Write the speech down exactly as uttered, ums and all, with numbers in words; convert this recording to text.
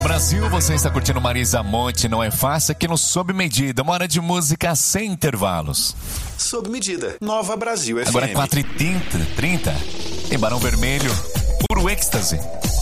Brasil, você está curtindo Marisa Monte, não é fácil, aqui no Sob Medida, uma hora de música sem intervalos. Sob Medida, Nova Brasil F M. Agora é quatro e trinta, em Barão Vermelho, puro êxtase.